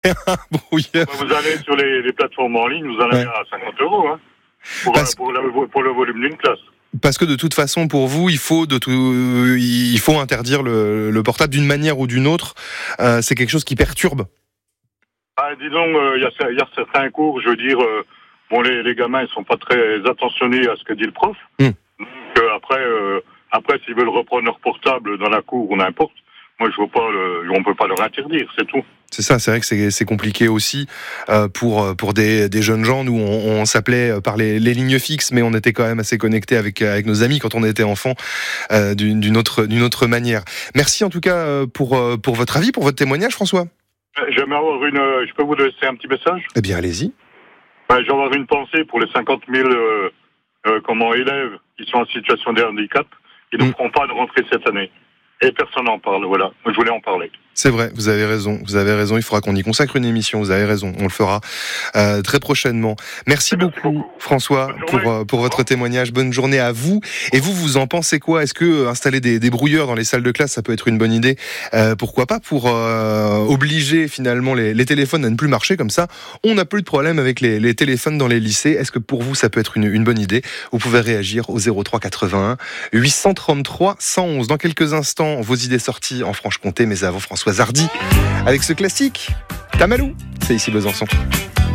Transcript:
brouilleur. Vous allez sur les plateformes en ligne, vous en avez à 50 €, hein, pour le volume d'une classe. Parce que de toute façon, pour vous, il faut interdire le portable d'une manière ou d'une autre. C'est quelque chose qui perturbe. Ah, dis donc, il y a certains cours, je veux dire, les gamins, ils sont pas très attentionnés à ce que dit le prof. Donc, après, s'ils veulent reprendre leur portable dans la cour ou n'importe, moi, je vois pas on peut pas leur interdire, c'est tout. C'est ça, c'est vrai que c'est compliqué aussi pour des jeunes gens. Nous, on s'appelait par les lignes fixes, mais on était quand même assez connectés avec nos amis quand on était enfant d'une autre manière. Merci en tout cas pour votre avis, pour votre témoignage, François. J'aimerais avoir je peux vous laisser un petit message? Eh bien, allez-y. J'aimerais avoir une pensée pour les 50 000 élèves qui sont en situation de handicap, qui ne feront pas de rentrée cette année. Et personne n'en parle, voilà. Je voulais en parler. C'est vrai, vous avez raison. Il faudra qu'on y consacre une émission, vous avez raison. On le fera très prochainement. Merci beaucoup, François, pour votre témoignage. Bonne journée à vous. Et vous en pensez quoi? Est-ce que installer des brouilleurs dans les salles de classe, ça peut être une bonne idée? Pourquoi pas pour obliger finalement les téléphones à ne plus marcher comme ça? On n'a plus de problème avec les téléphones dans les lycées. Est-ce que pour vous, ça peut être une bonne idée? Vous pouvez réagir au 03 81 833 111. Dans quelques instants, vos idées sorties en Franche-Comté, mais avant Françoise Hardy avec ce classique Tamalou, c'est ici Besançon.